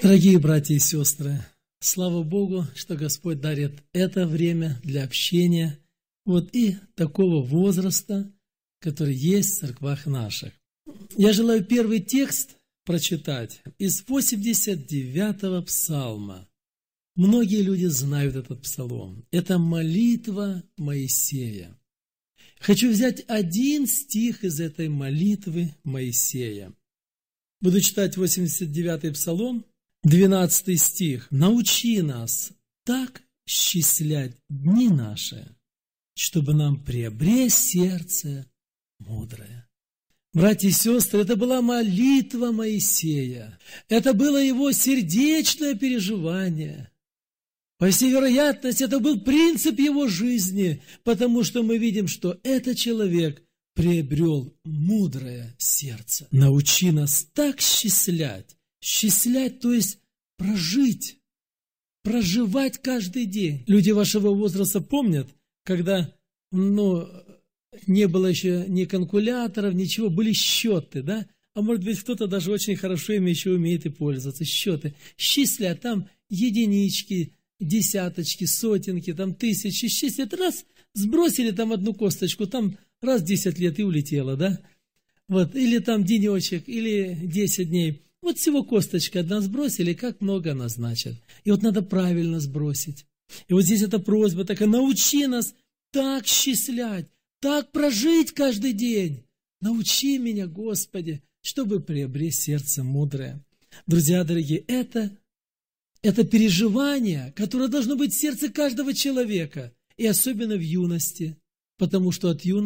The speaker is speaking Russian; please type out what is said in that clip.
Дорогие братья и сестры, слава Богу, что Господь дарит это время для общения и такого возраста, который есть в церквах наших. Я желаю первый текст прочитать из 89-го псалма. Многие люди знают этот псалом. Это молитва Моисея. Хочу взять один стих из этой молитвы Моисея. Буду читать 89-й псалом, 12 стих. «Научи нас так счислять дни наши, чтобы нам приобрести сердце мудрое». Братья и сестры, это была молитва Моисея. Это было его сердечное переживание. По всей вероятности, это был принцип его жизни, потому что мы видим, что этот человек приобрел мудрое сердце. Научи нас так счислять. Счислять, то есть прожить, проживать каждый день. Люди вашего возраста помнят, когда, не было еще ни калькуляторов, ничего, были счеты, да? А может быть, кто-то даже очень хорошо ими еще умеет и пользоваться. Счеты. Счислят, там единички, десяточки, сотенки, там тысячи. Счислят, раз, сбросили там одну косточку, там раз 10 лет и улетело, да? Или там денечек, или 10 дней. Всего косточка одна сбросили, как много она значит. И надо правильно сбросить. И здесь эта просьба такая: научи нас так счислять, так прожить каждый день. Научи меня, Господи, чтобы приобрести сердце мудрое. Друзья дорогие, это переживание, которое должно быть в сердце каждого человека, и особенно в юности, потому что от юности